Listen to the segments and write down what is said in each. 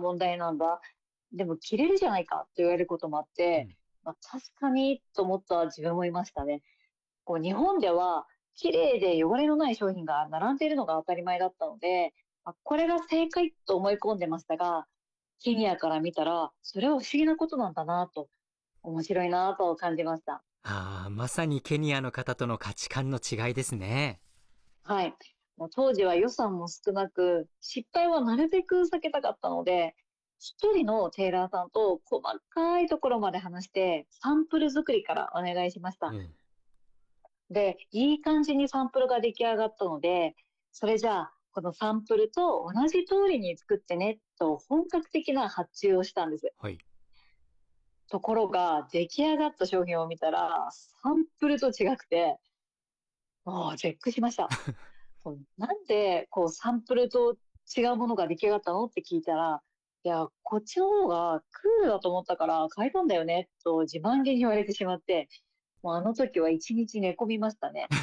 問題なんだ。でも着れるじゃないかと言われることもあって、 うん。 確かにと思った自分もいましたね。日本では綺麗で汚れのない商品が並んでいるのが当たり前だったので、これが正解と思い込んでましたが、ケニアから見たら、それは不思議なことなんだなと、面白いなと感じました。 ああ、まさにケニアの方との価値観の違いですね。 はい。もう当時は予算も少なく、失敗はなるべく避けたかったので、一人のテーラーさんと細かいところまで話して、サンプル作りからお願いしました。 うん。 で、いい感じにサンプルが出来上がったので、それじゃあ、このサンプルと同じ通りに作ってね、と本格的な発注をしたんです。 はい。 ところが、出来上がった商品を見たら、サンプルと違くて、絶句しました。なんで、サンプルと違うものが出来上がったのって聞いたら、いや、こっちの方がクールだと思ったから変えたんだよね、と自慢げに言われてしまって、もうあの時は一日寝込みましたね。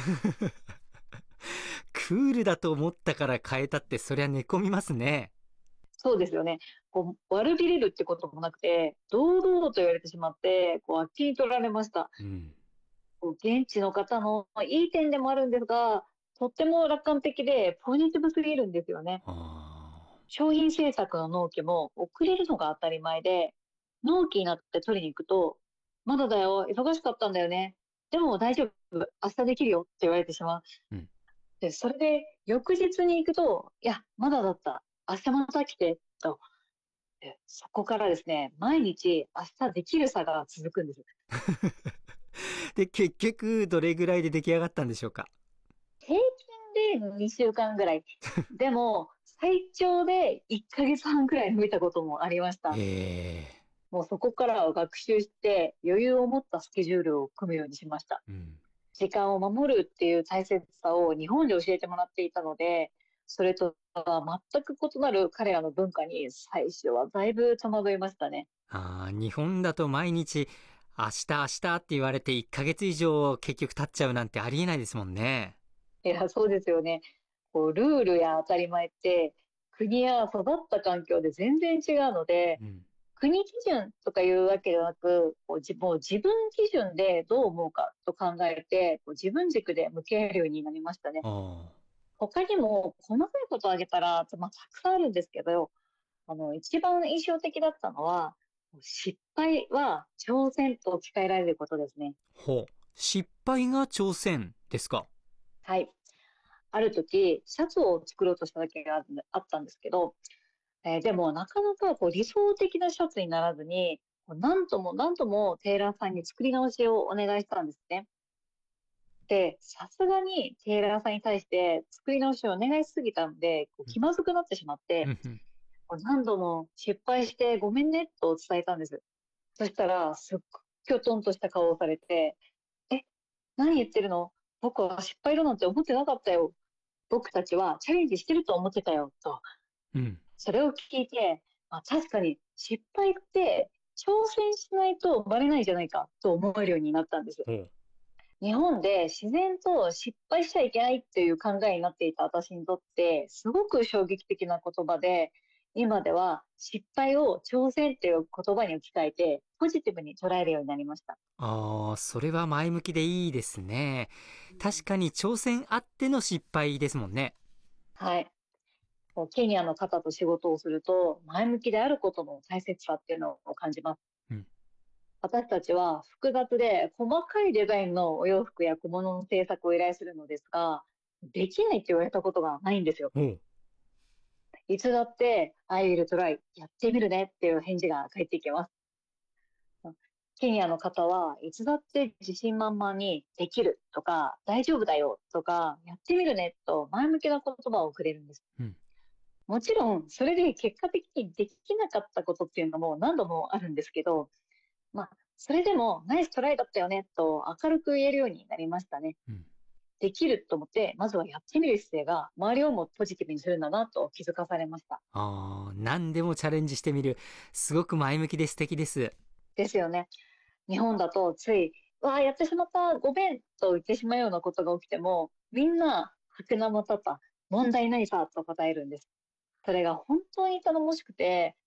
クールだと思ったから変えたってそりゃ寝込みますね。 そうですよね。悪びれるってこともなくて、堂々と言われてしまって、あっちに取られました。 うん。 現地の方のいい点でもあるんですが、とっても楽観的でポジティブすぎるんですよね。 あ商品制作の納期も遅れるのが当たり前で、納期になって取りに行くと、まだだよ、忙しかったんだよね。でも大丈夫、明日できるよって言われてしまう。 ー。うん。 で、それで翌日に行くと、いや、まだだった。明日また来て、と。でそこからですね、毎日明日できる差が続くんです。 で、結局、どれぐらいで出来上がったんでしょうか？ 平均で2週間ぐらい。でも、最長で1ヶ月半くらい伸びたこともありました。 ええ。 もうそこからは学習して余裕を持ったスケジュールを組むようにしました。 うん。 時間を守るっていう大切さを日本で教えてもらっていたので、それとは全く異なる彼らの文化に最初はだいぶ戸惑いましたね。 ああ、日本だと毎日、明日明日って言われて1ヶ月以上結局経っちゃうなんてありえないですもんね。 いや、そうですよね。ルールや当たり前って国や育った環境で全然違うので、 うん。 国基準とかいうわけではなく、もう自分基準でどう思うかと考えて、自分軸で向き合えるようになりましたね。 あ他にも細かいことを挙げたら、たくさんあるんですけど、一番印象的だったのは、失敗は挑戦と置き換えられることですね。 あ、ほう。失敗が挑戦ですか？ はい。ある時、シャツを作ろうとした時があったんですけど、でもなかなか理想的なシャツにならずに、何度も何度もテーラーさんに作り直しをお願いしたんですね。で、さすがにテーラーさんに対して作り直しをお願いしすぎたんで、 うん。 気まずくなってしまって、 うん。 何度も失敗してごめんねと伝えたんです。そしたら、すっごくきょとんとした顔をされて、え、何言ってるの？僕は失敗だなんて思ってなかったよ。僕たちはチャレンジしてると思ってたよ。と。 うん。 それを聞いて、確かに失敗って挑戦しないとバレないじゃないかと思えるようになったんです。 ほう。 日本で自然と失敗しちゃいけないっていう考えになっていた私にとって、すごく衝撃的な言葉で、今では失敗を挑戦っていう言葉に置き換えて、ポジティブに捉えるようになりました。 ああ、それは前向きでいいですね。確かに挑戦あっての失敗ですもんね。 はい。ケニアの方と仕事をすると、前向きであることの大切さっていうのを感じます。 うん。 私たちは複雑で細かいデザインのお洋服や小物の制作を依頼するのですが、できないって言われたことがないんですよ。 ほう。 いつだって、I will try やってみるねっていう返事が返ってきます。ケニアの方はいつだって自信満々にできるとか大丈夫だよとかやってみるねと前向きな言葉をくれるんです。 うん。 もちろんそれで結果的にできなかったことっていうのも何度もあるんですけど、それでもナイストライだったよねと明るく言えるようになりましたね。 うん。 できると思って、まずはやってみる姿勢が周りをもポジティブにするんだなと気づかされました。 ああ、何でもチャレンジしてみる。すごく前向きで素敵です。 ですよね。日本だとつい、わあ、やってしまった、ごめんと言ってしまうようなことが起きても、みんな、はてなまたた、問題ないさと答えるんです。それが本当に頼もしくて、